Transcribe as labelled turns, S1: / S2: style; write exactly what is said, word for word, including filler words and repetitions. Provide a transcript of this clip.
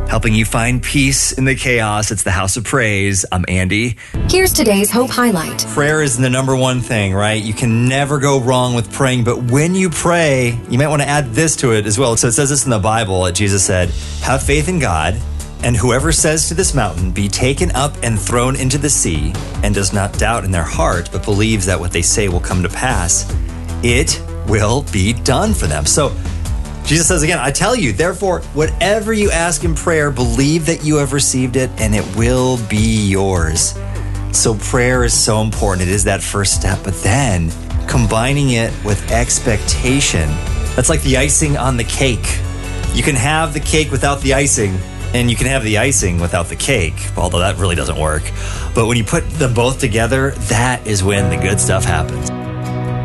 S1: helping you find peace in the chaos. It's the House of Praise. I'm Andy.
S2: Here's today's Hope Highlight.
S1: Prayer is the number one thing, right? You can never go wrong with praying, but when you pray, you might want to add this to it as well. So it says this in the Bible. Jesus said, have faith in God, and whoever says to this mountain, be taken up and thrown into the sea, and does not doubt in their heart, but believes that what they say will come to pass, it will be done for them. So Jesus says again, I tell you, therefore, whatever you ask in prayer, believe that you have received it and it will be yours. So prayer is so important. It is that first step, but then combining it with expectation, that's like the icing on the cake. You can have the cake without the icing, and you can have the icing without the cake, although that really doesn't work. But when you put them both together, that is when the good stuff happens.